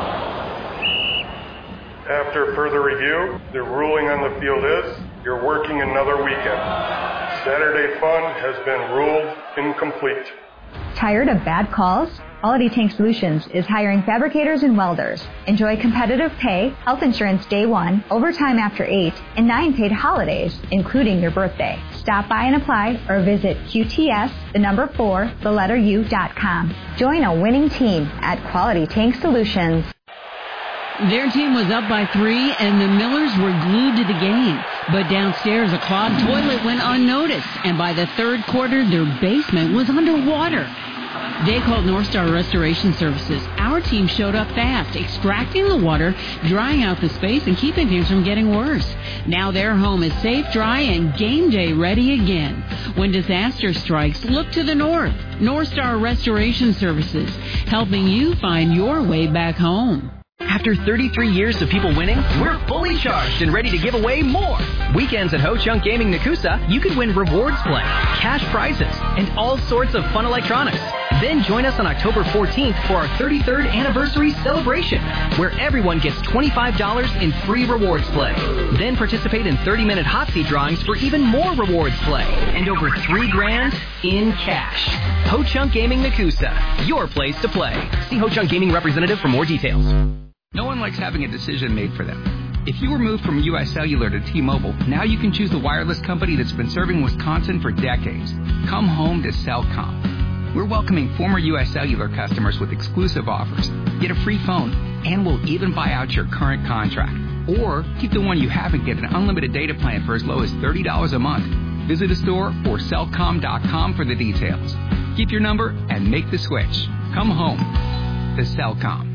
After further review, the ruling on the field is you're working another weekend. Saturday fun has been ruled incomplete. Tired of bad calls? Quality Tank Solutions is hiring fabricators and welders. Enjoy competitive pay, health insurance day one, overtime after eight, and nine paid holidays, including your birthday. Stop by and apply or visit Q T S, the number four, the letter U dot com. Join a winning team at Quality Tank Solutions. Their team was up by three, and the Millers were glued to the game. But downstairs, a clogged toilet went unnoticed, and by the third quarter, their basement was underwater. They called North Star Restoration Services. Our team showed up fast, extracting the water, drying out the space, and keeping things from getting worse. Now their home is safe, dry, and game day ready again. When disaster strikes, look to the north. North Star Restoration Services, helping you find your way back home. After thirty-three years of people winning, we're fully charged and ready to give away more. Weekends at Ho Chunk Gaming Nakusa, you can win rewards play, cash prizes, and all sorts of fun electronics. Then join us on October fourteenth for our thirty-third anniversary celebration, where everyone gets twenty-five dollars in free rewards play. Then participate in thirty-minute hot seat drawings for even more rewards play, and over three grand in cash. Ho Chunk Gaming Nakusa, your place to play. See Ho Chunk Gaming representative for more details. No one likes having a decision made for them. If you were moved from U S Cellular to T-Mobile, now you can choose the wireless company that's been serving Wisconsin for decades. Come home to Cellcom. We're welcoming former U S Cellular customers with exclusive offers. Get a free phone, and we'll even buy out your current contract. Or keep the one you have and get an unlimited data plan for as low as thirty dollars a month. Visit a store or Cellcom dot com for the details. Keep your number and make the switch. Come home to Cellcom.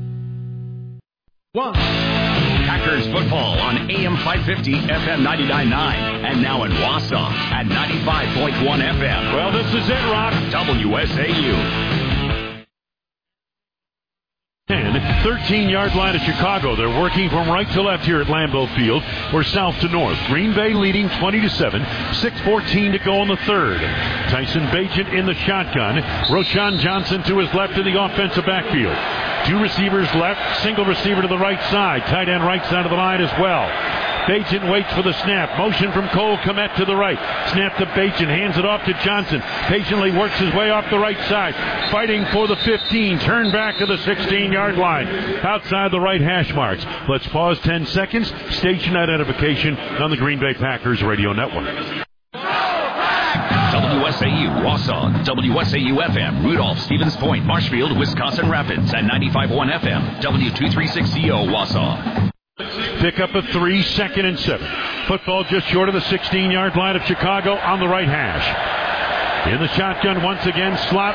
One. Packers football on A M five fifty, F M ninety-nine point nine, and now in Wausau at ninety-five point one F M. Well, this is it, Rock. W S A U. And thirteen-yard line of Chicago. They're working from right to left here at Lambeau Field, or south to north. Green Bay leading twenty to seven. six fourteen to go in the third. Tyson Bagent in the shotgun. Roschon Johnson to his left in the offensive backfield. Two receivers left, single receiver to the right side. Tight end right side of the line as well. Bagent waits for the snap. Motion from Cole Kmet to the right. Snap to Bagent. Hands it off to Johnson. Patiently works his way off the right side. Fighting for the fifteen. Turn back to the sixteen-yard line. Outside the right hash marks. Let's pause ten seconds. Station identification on the Green Bay Packers Radio Network. W S A U, Wausau, W S A U F M, Rudolph, Stevens Point, Marshfield, Wisconsin Rapids, and ninety-five point one F M, W two thirty-six C O, Wausau. Pick up a three, second and seven. Football just short of the sixteen-yard line of Chicago on the right hash. In the shotgun once again, slot